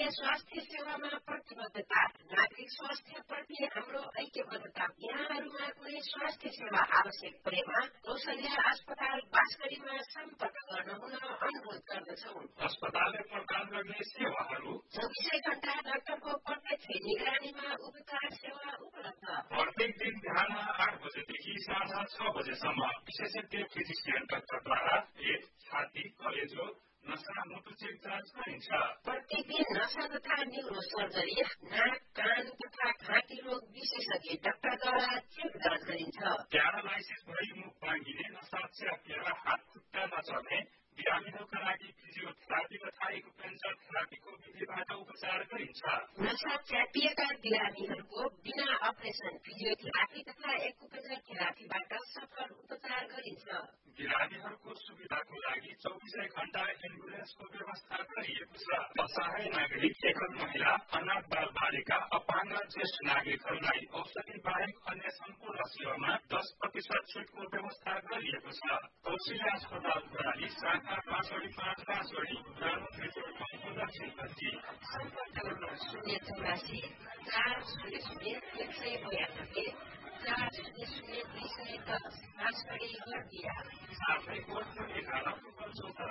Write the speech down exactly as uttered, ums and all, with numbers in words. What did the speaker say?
स्वास्थ्य सेवामा प्रतिबद्धता, नागरिक स्वास्थ्यप्रति हाम्रो ऐक्यबद्धता। यहाँहरूमा कुनै स्वास्थ्य सेवा आवश्यक परेमा कौशल्या अस्पताल बाँसगढीमा सम्पर्क गर्न हुन अनुरोध गर्दछौँ। अस्पतालले प्रदान गर्ने सेवाहरू चौबिसै घण्टा डाक्टरको प्रत्यक्ष निगरानीमा उपचार सेवा उपलब्ध। प्रत्येक दिन बिहान आठ बजेदेखि साँझ छ बजेसम्म विशेषज्ञ फिजिसियन डाक्टरद्वारा पेट, छाती, कलेजो, नसा, मुटु चेक जाँच गरिन्छ। प्रत्येक दिन नसा तथा न्युरो सर्जरी, नाक, कान तथा घाँटी रोग विशेषज्ञ डाक्टरद्वारा चेक जाँच गरिन्छ। प्यारालाइसिस भई मुख बाँगिने, नसा च्यापिएर हात खुट्टा नचल्ने बिरामीहरूका लागि फिजियोथेरापी तथा एक्युपेन्सर थेरापीको विधिबाट उपचार गरिन्छ। नसा च्यापिएका बिरामीहरूको बिना अपरेसन फिजियोथेरापी तथा एक्युपेन्सर थेरापीबाट सफल उपचार गरिन्छ। बिरामीहरूको सुविधाको लागि चौबिसै घण्टा एम्बुलेन्सको व्यवस्था गरिएको छ। असहाय नागरिक, एकल महिला, अनाथ बाल बालिका, अपाङ्ग ज्येष्ठ नागरिकहरूलाई औषधि बाहेक अन्य सम्पूर्ण सेवामा दस प्रतिशत छुटको व्यवस्था गरिएको छ। कौशल्या अस्पताल प्रणाली शाखा बाँसगढी पाँच बाँसगढी प्रधानमन्त्री चौरको दक्षिण पश्चिम। सम्पर्क नम्बर शून्य चौरासी चार शून्य शून्य एक सय बयानब्बे चार शून्य शून्य दुई सय दस बाँसगढी बर्दिया। साथै कोटको एघार